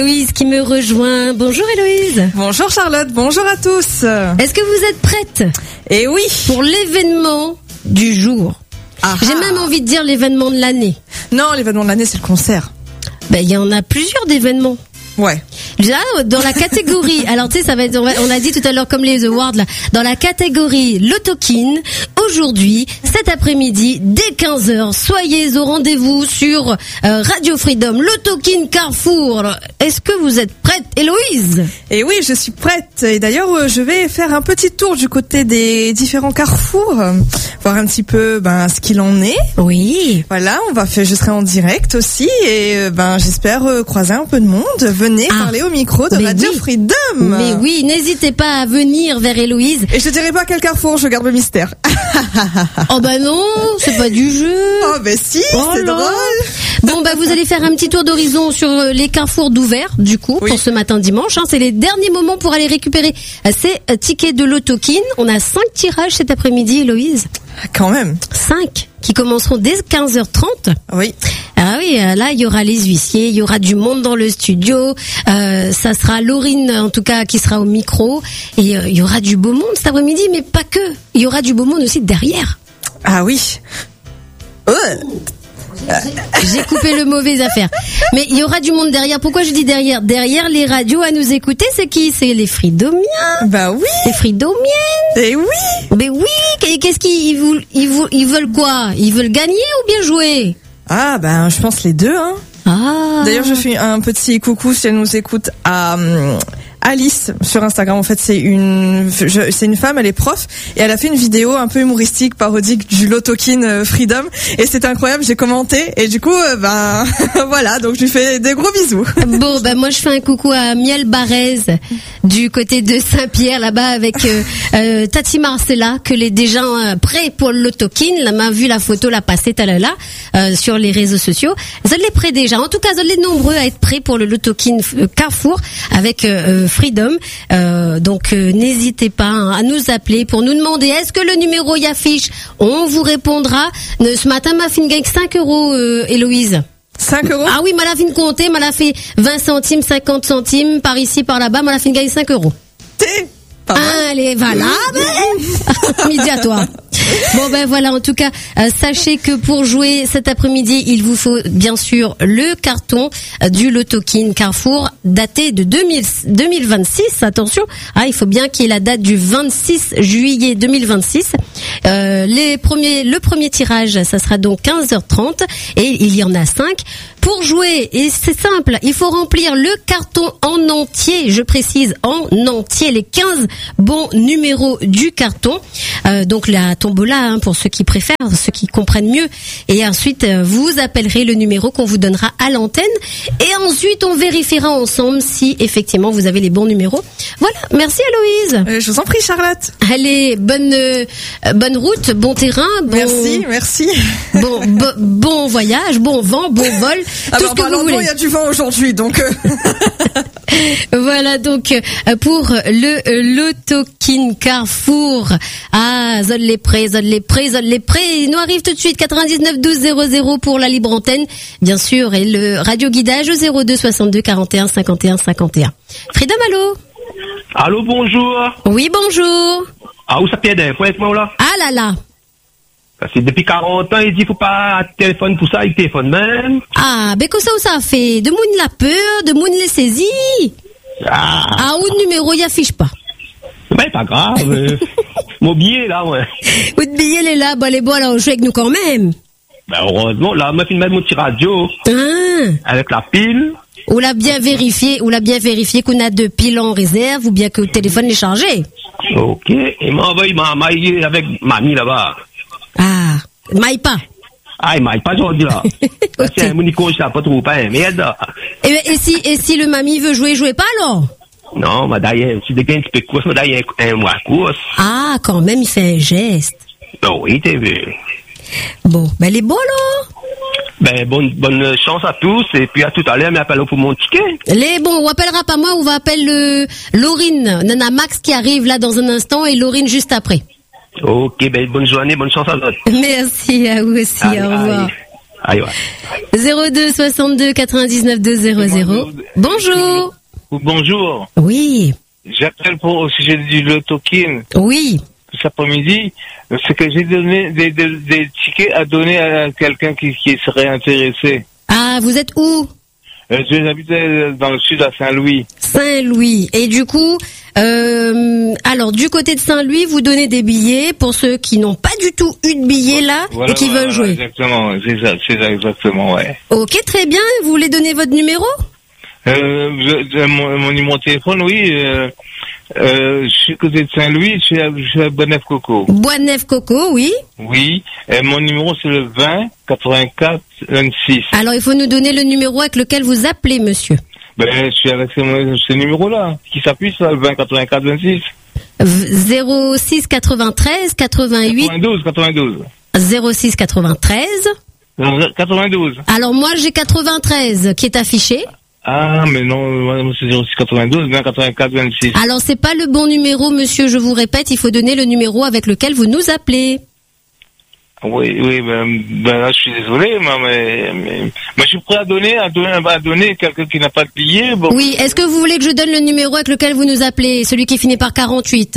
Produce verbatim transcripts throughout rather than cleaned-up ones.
Héloïse qui me rejoint. Bonjour Héloïse. Bonjour Charlotte, bonjour à tous. Est-ce que vous êtes prête ? Eh oui. Pour l'événement du jour. Aha. J'ai même envie de dire l'événement de l'année. Non, l'événement de l'année, c'est le concert. Ben, il y en a plusieurs d'événements. Ouais. Là, dans la catégorie, alors tu sais, ça va être, on, va, on a dit tout à l'heure comme les awards là, dans la catégorie Lotokin, aujourd'hui, cet après-midi, dès quinze heures, soyez au rendez-vous sur euh, Radio Freedom, Lotokin Carrefour. Alors, est-ce que vous êtes prête, Héloïse ? Et oui, je suis prête. Et d'ailleurs, je vais faire un petit tour du côté des différents carrefours, voir un petit peu ben ce qu'il en est. Oui. Voilà, on va faire, je serai en direct aussi et ben j'espère croiser un peu de monde. Venez ah. parler au micro de Mais Radio oui. Freedom. Mais oui, n'hésitez pas à venir vers Héloïse. Et je te dirai pas quel carrefour, je garde le mystère. Oh bah non, c'est pas du jeu. Oh bah si, oh c'est là. drôle. Bon bah vous allez faire un petit tour d'horizon sur les carrefours d'ouvert du coup oui. pour ce matin dimanche. Hein, c'est les derniers moments pour aller récupérer ces tickets de Lotokin. On a cinq tirages cet après-midi, Héloïse. Quand même. Cinq qui commenceront dès quinze heures trente. Oui. Ah oui, là il y aura les huissiers, il y aura du monde dans le studio. Euh, ça sera Laurine en tout cas qui sera au micro et euh, il y aura du beau monde cet après-midi, mais pas que. Il y aura du beau monde aussi derrière. Ah oui. Oh. J'ai coupé le mauvais affaire. Mais il y aura du monde derrière. Pourquoi je dis derrière ? Derrière les radios à nous écouter, c'est qui ? C'est les Freedomiens. Bah oui. Les Freedomiennes. Et oui. Mais oui. Qu'est-ce qu'ils ils, ils, ils veulent quoi ? Ils veulent gagner ou bien jouer ? Ah ben je pense les deux hein. Ah. D'ailleurs je fais un petit coucou si elle nous écoute à um, Alice sur Instagram. En fait c'est une je, c'est une femme, elle est prof et elle a fait une vidéo un peu humoristique, parodique du Lotokin euh, Freedom et c'est incroyable, j'ai commenté et du coup euh, ben voilà, donc je lui fais des gros bisous. Bon ben moi je fais un coucou à Miel Barrez du côté de Saint-Pierre là-bas avec euh, euh, Tati Marcella que les déjà euh, prêts pour le Lotokin. Là m'a vu la photo la passer tout à l'heure là euh, sur les réseaux sociaux. Vous êtes prêts déjà. En tout cas, vous êtes nombreux à être prêts pour le Lotokin Carrefour avec euh, Freedom. Euh, donc euh, n'hésitez pas hein, à nous appeler pour nous demander est-ce que le numéro y affiche. On vous répondra. Ce matin, ma fille gagne cinq euros, euh, Héloïse. cinq euros? Ah oui, ma la fine compter, ma la fait vingt centimes, cinquante centimes, par ici, par là-bas, ma la fine gagne cinq euros. T'es pas mal. Allez, voilà. Midi à toi. Bon ben voilà, en tout cas, euh, sachez que pour jouer cet après-midi, il vous faut bien sûr le carton euh, du Lotokin Carrefour daté de deux mille, deux mille vingt-six. Attention, ah, il faut bien qu'il y ait la date du vingt-six juillet deux mille vingt-six. Euh, les premiers, le premier tirage, ça sera donc quinze heures trente et il y en a cinq. Pour jouer, et c'est simple, il faut remplir le carton en entier, je précise en entier, les quinze bons numéros du carton. Euh, donc la tombola, hein, pour ceux qui préfèrent, ceux qui comprennent mieux. Et ensuite, euh, vous appellerez le numéro qu'on vous donnera à l'antenne. Et ensuite, on vérifiera ensemble si effectivement vous avez les bons numéros. Voilà, merci Héloïse. Euh, je vous en prie Charlotte. Allez, bonne euh, bonne route, bon terrain. Bon, merci, merci. Bon, bo, bon voyage, bon vent, bon vol. Ah tout bah, ce que vous voulez. Il y a du vent aujourd'hui, donc. Euh... Voilà donc pour le Lotokin Carrefour. Ah, zone les prêts, zone les prêts, zone les prêts. Il nous arrive tout de suite quatre-vingt-dix-neuf douze zéro zéro pour la libre antenne, bien sûr, et le radio guidage au zéro deux soixante-deux quarante et un cinquante et un cinquante et un. Freedom, allô. Allô, bonjour. Oui, bonjour. Ah, où ça pied d'un point, moi, là? Ah là là. Parce que depuis quarante ans, il dit, faut pas téléphone pour ça, il téléphone même. Ah, ben, que ça, où ça fait? De moun la peur, de moun les saisit. Ah. Ah, où le numéro, il affiche pas. Ben, pas grave. euh, mon billet, là, ouais. Votre billet, il est là, bon, les bois, là, on joue avec nous quand même. Ben, heureusement, là, moi, je mettre mon petit radio. Ah. Avec la pile. Ou l'a bien vérifié, ou l'a bien vérifié qu'on a deux piles en réserve, ou bien que le téléphone est chargé. Ok. Et m'a envoyé ma maille avec mamie, là-bas. Ah, maille pas. Ah, il maille pas aujourd'hui, là. Parce que c'est un monico, je sais pas trop, pas, merde. Et, et si, et si le mamie veut jouer, jouez pas, alors? Non, mais d'ailleurs, si des gars, un petit peu de course, mais d'ailleurs, un mois de course. Ah, quand même, il fait un geste. Ben oui, t'es vu. Bon, ben, les beaux, là. Ben, bonne, bonne chance à tous, et puis à tout à l'heure, mais appelle pour mon ticket. Les bons, on appellera pas moi, on va appeler le, Laurine. On a Max qui arrive là dans un instant et Laurine juste après. Ok, ben, bonne journée, bonne chance à tous. Merci à vous aussi, allez, au revoir. Allez, ouais. zéro deux soixante-deux quatre-vingt-dix-neuf deux zéro zéro. Bonjour. Bonjour. Oui. J'appelle pour au sujet du lotokin. Oui. Cet après-midi, c'est que j'ai donné des, des, des tickets à donner à quelqu'un qui, qui serait intéressé. Ah, vous êtes où? Euh, J'habite dans le sud à Saint-Louis. Saint-Louis. Et du coup, euh, alors du côté de Saint-Louis, vous donnez des billets pour ceux qui n'ont pas du tout eu de billets là Voilà, et qui voilà, veulent jouer. Exactement, c'est ça, c'est ça exactement, ouais. Ok, très bien. Vous voulez donner votre numéro? Euh, je- je- mon, mon numéro de téléphone, oui. Euh, euh, je suis côté de Saint-Louis, je suis à, je suis à Bonneuf-Coco. Bois-Neuf-Coco, oui. Oui. Et mon numéro c'est le vingt quatre-vingt-quatre vingt-six. Alors il faut nous donner le numéro avec lequel vous appelez, monsieur. Ben, je suis avec ce, ce numéro-là, qui s'appuie sur le vingt quatre-vingt-quatre vingt-six. zéro six quatre-vingt-treize quatre-vingt-huit quatre-vingt-douze, quatre-vingt-douze. zéro six quatre-vingt-treize. quatre-vingt-douze. Alors moi j'ai quatre-vingt-treize qui est affiché. Ah, mais non, moi, c'est zéro six quatre-vingt-douze, vingt quatre-vingt-quatre vingt-six. Alors c'est pas le bon numéro, monsieur, je vous répète, il faut donner le numéro avec lequel vous nous appelez. Oui, oui, ben, ben là, je suis désolé, mais, mais, mais, mais je suis prêt à donner, à donner, à donner quelqu'un qui n'a pas de billet. Bon. Oui, est-ce que vous voulez que je donne le numéro avec lequel vous nous appelez, celui qui finit par quarante-huit?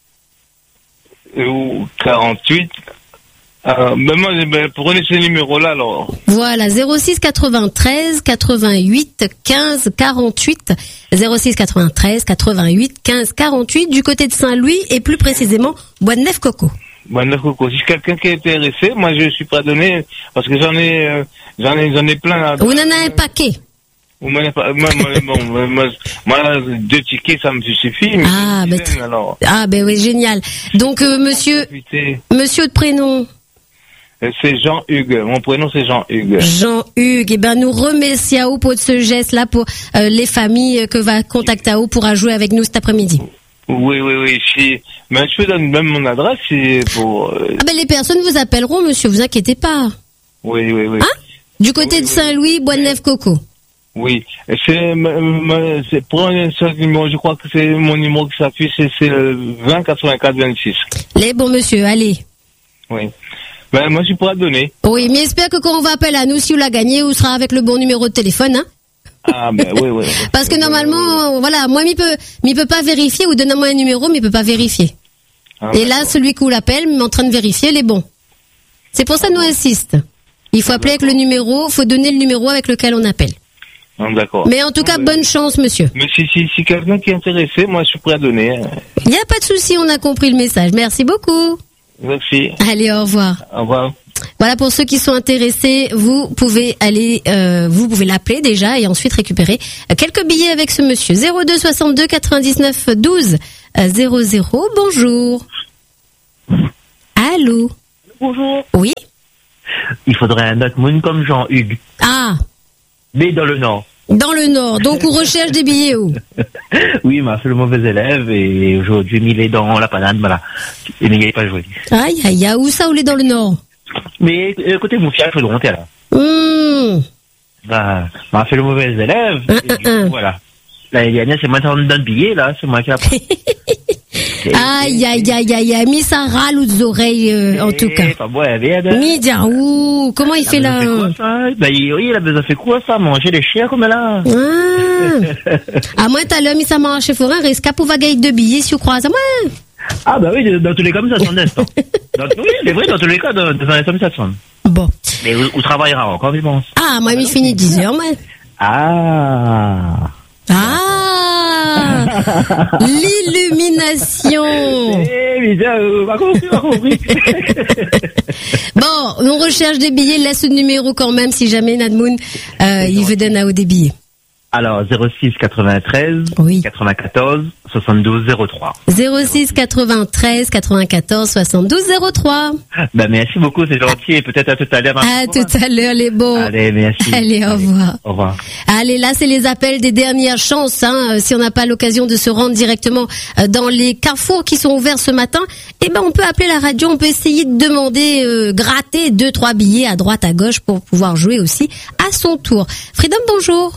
Ou quarante-huit. Euh, ben moi, ben, prenez ce numéro-là, alors. Voilà, zéro six quatre-vingt-treize quatre-vingt-huit quinze quarante-huit. zéro six quatre-vingt-treize quatre-vingt-huit quinze quarante-huit du côté de Saint-Louis et plus précisément Bois-de-Neuf-Coco. Ben, d'accord, si quelqu'un qui est intéressé, moi, je suis prêt à donner, parce que j'en ai, euh, j'en ai, j'en ai plein. Là, Vous en avez un paquet. Vous m'en avez pas, moi, moi, bon, moi, moi, moi, deux tickets, ça me suffit. Mais Ah, une ben, dizaine, alors. ah, ben oui, génial. Donc, euh, monsieur, Profitez. monsieur de prénom. Euh, C'est Jean-Hugues. Mon prénom, c'est Jean-Hugues. Jean-Hugues, eh ben nous remercions pour ce geste-là pour euh, les familles que va contacter Ao pourra jouer avec nous cet après-midi. Oui, oui, oui. Si, mais je vous donne même mon adresse, c'est pour. Euh, Ah ben les personnes vous appelleront, monsieur, vous inquiétez pas. oui, oui, oui. Hein? Du côté Oui, de oui. Saint-Louis, Bois-de-Neuf-Coco. Oui. Et C'est, ma- ma- c'est pour un seul numéro. Je crois que c'est mon numéro qui s'affiche, c'est, c'est le vingt quatre-vingt-quatre vingt-six. Les bons monsieur, allez. Oui. Ben, moi, je suis prêt à donner. Oui, mais j'espère que quand on va appeler à nous, si vous la gagnez, vous sera avec le bon numéro de téléphone, hein. Ah, ben, oui, oui. Parce que normalement, voilà, moi, il peut, il peut pas vérifier, ou donne-moi un numéro, mais il peut pas vérifier. Ah, Et là, celui qui vous l'appelle, mais en train de vérifier, les bons. C'est pour ça que nous insiste. Il faut appeler avec le numéro, faut donner le numéro avec lequel on appelle. Ah, d'accord. Mais en tout cas, Ouais. bonne chance, monsieur. Mais si, si, si quelqu'un qui est intéressé, moi, je suis prêt à donner. hein. Il n'y a pas de souci, on a compris le message. Merci beaucoup. Merci. Allez, au revoir. Au revoir. Voilà, pour ceux qui sont intéressés, vous pouvez aller, euh, vous pouvez l'appeler déjà et ensuite récupérer quelques billets avec ce monsieur. zéro deux soixante-deux quatre-vingt-dix-neuf douze zéro zéro. Bonjour. Allô. Bonjour. Oui. Il faudrait un autre moon comme Jean-Hugues, Ah, mais dans le Nord. dans le Nord. Donc, on recherche des billets où? Oui, il m'a fait le mauvais élève et aujourd'hui, il est dans la panade, voilà. Et il n'est pas joué. Aïe, aïe, aïe. Où ça, où est dans le Nord? Mais euh, côté Moufia, il faut le monter là. Hum. Bah, il m'a fait le mauvais élève. Un, et du un, coup, un. voilà. L'année dernière, c'est moi qui donne le billet, là, c'est moi qui l'a pris. Et- Aïe, aïe, aïe, aïe, aïe. Mi ça râle aux oreilles, euh, en tout cas. Eh, pas bon, elle vient de- Mi dia, ouh, comment il Il a fait besoin là? de quoi, ça Bah, il, oui, il a besoin de faire quoi, ça? Manger des chiens comme là? Ah. À moi, t'as l'homme, il s'est marché pour un risque pour vagaille de billets, si vous croisez. Moi. Ah, bah oui, dans tous les cas, ça sonne d'instant. Dans- Oui, c'est vrai, dans tous les cas, dans, dans un instant, ça sonne. Bon. Mais où, où travaillera encore, je pense. Ah, moi, il finit dix heures, moi. Ah. Ah. L'illumination. Eh, mais ça, euh, pas compris, pas compris. Bon, on recherche des billets, laisse le numéro quand même si jamais Nadmoun, euh, il veut donner à des billets. Alors, zéro six quatre-vingt-treize, Oui. quatre-vingt-quatorze, soixante-douze, zéro trois. zéro six quatre-vingt-treize quatre-vingt-quatorze soixante-douze zéro trois. Ben, merci beaucoup, c'est gentil, et peut-être à tout à l'heure. À tout à l'heure, les bons. Allez, merci. Allez, au revoir. Au revoir. Allez, là, c'est les appels des dernières chances. Hein. Euh, Si on n'a pas l'occasion de se rendre directement euh, dans les carrefours qui sont ouverts ce matin, eh ben, on peut appeler la radio, on peut essayer de demander, euh, gratter deux, trois billets à droite, à gauche pour pouvoir jouer aussi à son tour. Freedom, bonjour.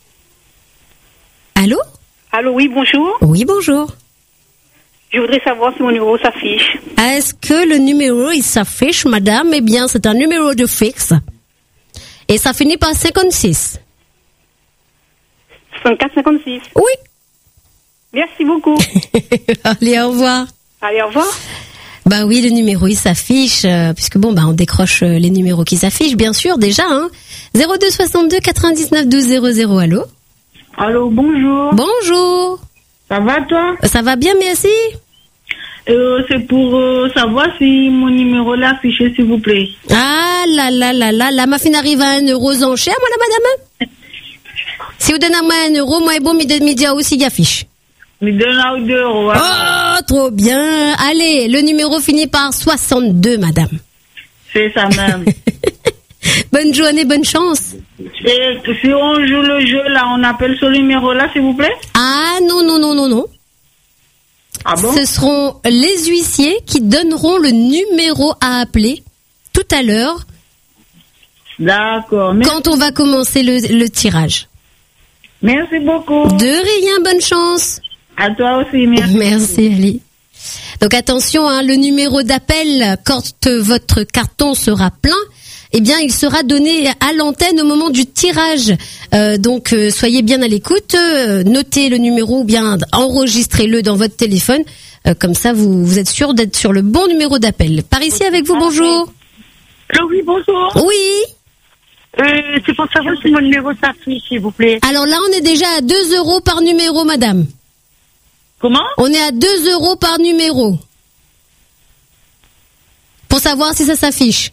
Allô? Allô, oui, bonjour. Oui, bonjour. Je voudrais savoir si mon numéro s'affiche. Est-ce que le numéro, il s'affiche, madame? Eh bien, c'est un numéro de fixe. Et ça finit par cinquante-six. soixante-quatre cinquante-six. Oui. Merci beaucoup. Allez, au revoir. Allez, au revoir. Bah oui, le numéro il s'affiche, euh, puisque bon bah on décroche euh, les numéros qui s'affichent, bien sûr déjà. Hein. zéro deux soixante-deux quatre-vingt-dix-neuf douze zéro zéro. Allô. Allô, bonjour. Bonjour. Ça va toi? Ça va bien, merci. Euh, c'est pour euh, savoir si mon numéro là affiché, s'il vous plaît. Ah là là là là, la machine arrive à un euro aux enchères, moi la madame. Si vous donnez à moi un euro, moi et bon midi aussi il affiche. Me donne un ou deux euros. Oh, trop bien. Allez, le numéro finit par soixante-deux, madame. C'est ça même. Bonne journée, bonne chance. Et si on joue le jeu là, on appelle ce numéro là, s'il vous plaît? Ah non, non, non, non, non. Ah bon? Ce seront les huissiers qui donneront le numéro à appeler tout à l'heure. D'accord. Quand on va commencer le, le tirage. Merci beaucoup. De rien, bonne chance. À toi aussi, merci. Merci, Ali. Donc attention, hein, le numéro d'appel, quand votre carton sera plein, eh bien, il sera donné à l'antenne au moment du tirage. Euh, donc, euh, soyez bien à l'écoute. Euh, notez le numéro ou bien enregistrez-le dans votre téléphone. Euh, comme ça, vous, vous êtes sûr d'être sur le bon numéro d'appel. Par ici avec vous, bonjour. Allô, oui, bonjour. Oui. Euh, c'est pour savoir si mon numéro s'affiche, s'il vous plaît. Alors là, on est déjà à deux euros par numéro, madame. Comment? On est à deux euros par numéro. Pour savoir si ça s'affiche.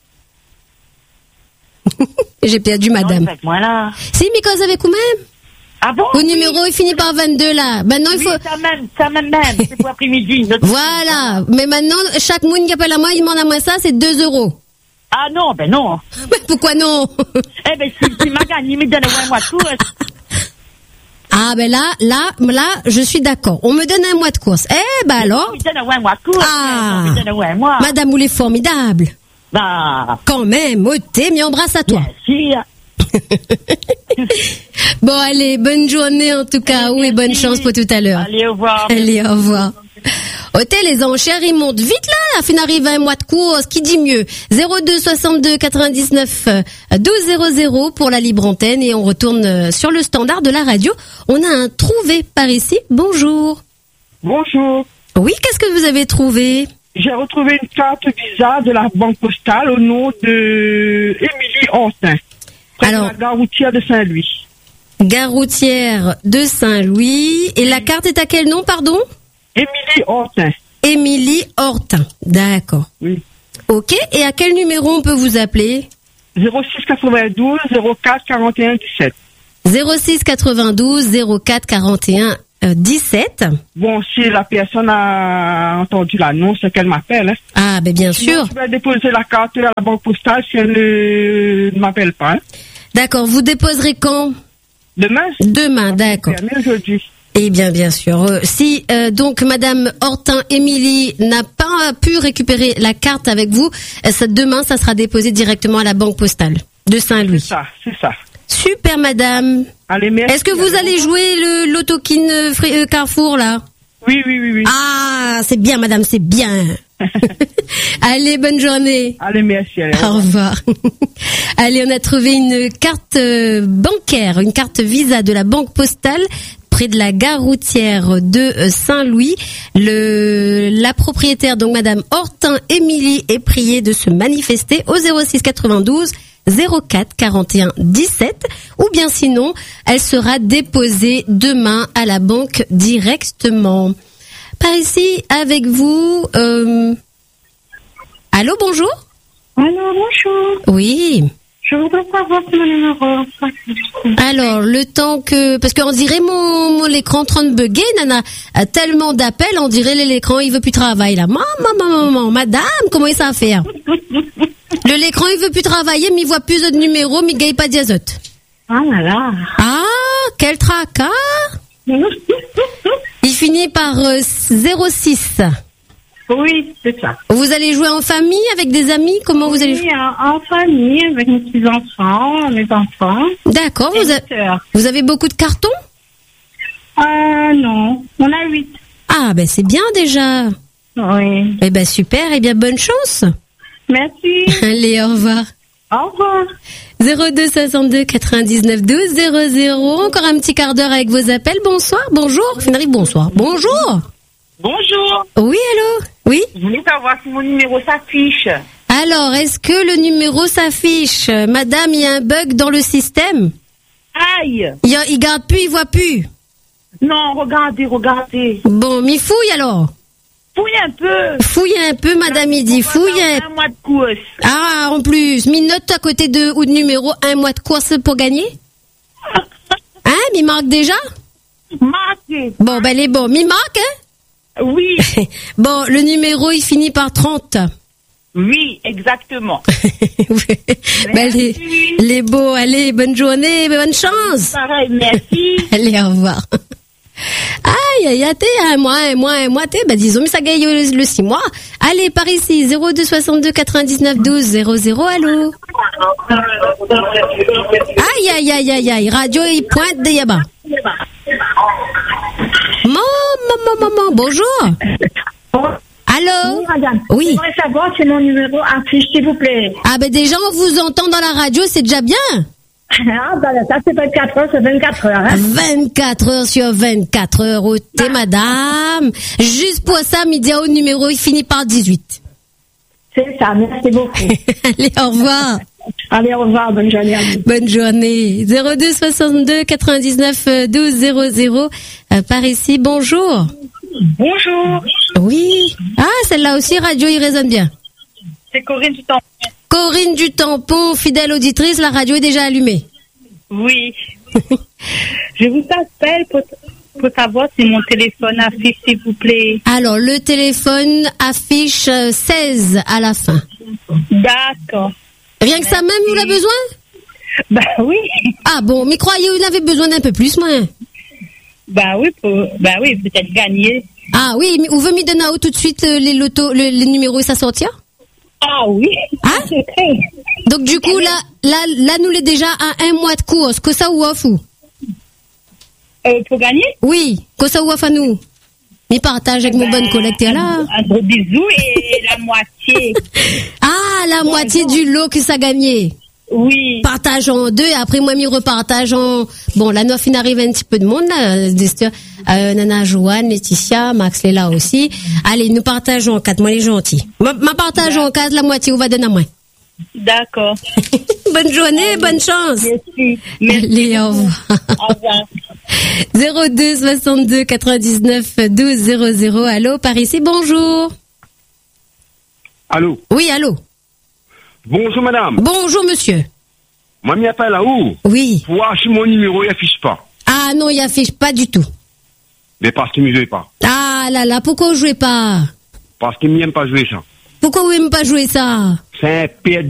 J'ai perdu madame. Non, moi là. Si, mais quand vous avez quand même. Ah bon? Au numéro, il finit par vingt-deux là. Maintenant, il oui, faut. ça même, ça même, même. C'est pour après-midi. Voilà. Mais maintenant, chaque monde qui appelle à moi, il demande à moi ça, c'est deux euros. Ah non, ben non. Pourquoi non? Eh ben, si, si ma gagne, il me donne un mois de course. Ah ben là, là, là, je suis d'accord. On me donne un mois de course. Eh ben alors. Il me donne un mois de course. Ah. Il me donne un mois. Madame, vous l'êtes formidable. Bah. Quand même, oh, t'es mis en brasse à toi. Bien sûr. Bon, allez, bonne journée en tout cas. Oui, bonne chance pour tout à l'heure. Allez, au revoir. Allez, au revoir. Hôtel, les enchères, ils montent vite là. La fin arrive à un mois de course. Qui dit mieux? zéro deux soixante-deux quatre-vingt-dix-neuf douze zéro zéro pour la libre antenne. Et on retourne sur le standard de la radio. On a un trouvé par ici. Bonjour. Bonjour. Oui, qu'est-ce que vous avez trouvé? J'ai retrouvé une carte Visa de la Banque Postale au nom de Émilie Hortin. Alors, la gare routière de Saint-Louis. Gare routière de Saint-Louis. Et la carte est à quel nom, pardon? Émilie Hortin. Émilie Hortin. D'accord. Oui. Ok. Et à quel numéro on peut vous appeler? zéro six quatre-vingt-douze zéro quatre quarante et un dix-sept. zéro six quatre-vingt-douze zéro quatre quarante et un dix-sept. Bon, si la personne a entendu l'annonce, c'est qu'elle m'appelle. Hein. Ah, ben bien Sinon, sûr. je vais déposer la carte à la Banque Postale si elle ne, ne m'appelle pas. Hein. D'accord. Vous déposerez quand? Demain. Demain, d'accord. Aujourd'hui. Eh bien, bien sûr. Euh, si euh, donc Madame Hortin Émilie n'a pas pu récupérer la carte avec vous, euh, ça, demain, ça sera déposé directement à la Banque Postale de Saint-Louis. C'est ça, c'est ça. Super, Madame. Allez, merci. Est-ce que vous allez jouer le l'Autokin euh, euh, Carrefour là? Oui, oui, oui, oui. Ah, c'est bien, Madame, c'est bien. Allez, bonne journée. Allez, merci. Allez, au revoir. Allez, on a trouvé une carte euh, bancaire, une carte Visa de la Banque Postale près de la gare routière de euh, Saint-Louis. Le, la propriétaire, donc Madame Hortin Émilie, est priée de se manifester au zéro six quatre-vingt-douze zéro quatre quarante et un dix-sept, ou bien sinon, elle sera déposée demain à la banque directement. Par ici, avec vous, euh... allô, bonjour? Allô, bonjour. Oui. Je voudrais savoir mon numéro. Alors, le temps que... Parce qu'on dirait mon, mon l'écran en train de bugger, Nana. A tellement d'appels, on dirait l'écran, il veut plus travailler, là. Maman, maman, maman, madame, comment il s'en fait? Le l'écran, il veut plus travailler, mais il voit plus de numéros, mais il gagne pas d'azote. Ah là là. Ah, quel tracas. Il finit par euh, zéro six. Oui, c'est ça. Vous allez jouer en famille, avec des amis? Comment oui, vous allez jouer? En, en famille, avec mes petits-enfants, mes enfants. D'accord. Vous, a... vous avez beaucoup de cartons? Euh, non. On a huit. Ah, ben c'est bien déjà. Oui. Eh ben super, eh bien bonne chance. Merci. Allez, au revoir. Au revoir. zéro deux soixante-deux quatre-vingt-dix-neuf douze zéro zéro. Encore un petit quart d'heure avec vos appels. Bonsoir, bonjour. Finari, bonsoir. Bonjour. Bonjour. Oui, allô? Oui? Je voulais savoir si mon numéro s'affiche. Alors, est-ce que le numéro s'affiche? Madame, il y a un bug dans le système? Aïe. Il, y a, il garde plus, il voit plus. Non, regardez, regardez. Bon, m'y fouille alors. Fouille un peu. Fouille un peu, madame, il dit fouille un peu. Un mois de course. Ah, en plus, mi note à côté de ou de numéro un mois de course pour gagner. Hein, mi marque déjà? Marqué. Bon, ben, elle est bon. Mi marque, hein? Oui. Bon, le numéro, il finit par trente. Oui, exactement. Ben, les, les beaux, allez, bonne journée, bonne chance. Pareil, merci. Allez, au revoir. Aïe, aïe, aïe, t'es un mois, un mois, un mois, t'es, bah, disons, mais ça gagne le, le six mois. Allez, par ici, zéro deux soixante-deux quatre-vingt-dix-neuf douze zéro zéro, allô? Aïe, aïe, aïe, aïe, aïe, radio, il pointe de Yaba. Maman, maman, maman, bonjour. Allô? Oui, madame. Oui. J'aimerais savoir si mon numéro affiche, s'il vous plaît. Ah, ben, déjà, on vous entend dans la radio, c'est déjà bien. Ah, ben, ça, c'est vingt-quatre heures, c'est vingt-quatre heures, hein. vingt-quatre heures sur vingt-quatre heures, oh, t'es madame. Juste pour ça, midi au numéro, il finit par dix-huit. C'est ça, merci beaucoup. Allez, au revoir. Allez, au revoir, bonne journée à vous. Bonne journée. zéro deux soixante-deux quatre-vingt-dix-neuf douze zéro zéro. Euh, par ici, bonjour. Bonjour. Oui. Ah, celle-là aussi, radio, il résonne bien. C'est Corinne du Tampon. Corinne du Tampon, fidèle auditrice, la radio est déjà allumée. Oui. Je vous appelle pour, pour savoir si mon téléphone affiche, s'il vous plaît. Alors, le téléphone affiche euh, seize à la fin. D'accord. Rien que ça même, vous l'avez besoin? Bah oui. Ah bon, mais croyez, vous avez besoin d'un peu plus, moi. Bah oui, pour, bah oui, peut-être gagner. Ah oui, mais vous veut me donner tout de suite euh, les lotos, le, les numéros et ça sortir? Ah oui. Hein? C'est très. Donc du coup, là, là, là, nous l'est déjà à un mois de course. Que ça ou off ou? Euh, pour gagner? Oui, que ça ou off à nous? Mais partage avec bah, mon bonne collecte là. Un gros bisou et la moitié. Ah, la bon, moitié bon. du lot que ça gagné. Oui. Partage en deux et après moi m'y repartage en... Bon, la neuf, il arrive un petit peu de monde là. Euh, Nana, Joanne, Laetitia, Max est là aussi. Allez, nous partageons en quatre, moi les gentils. Ma, ma partage en quatre, la moitié, on va donner à moi. D'accord. Bonne journée, bonne chance. Merci. Merci. Allez, au revoir. Au revoir. zéro deux soixante-deux quatre-vingt-dix-neuf douze zéro zéro. Allô, par ici, bonjour. Allô? Oui, allô. Bonjour madame. Bonjour monsieur. Moi, m'y appelle là où? Oui. Pour voir si mon numéro, il affiche pas. Ah non, il affiche pas du tout. Mais parce qu'il ne joue pas. Ah là là, pourquoi vous jouez pas? Parce qu'il n'aime pas jouer ça. Pourquoi vous n'aimez pas jouer ça? C'est un P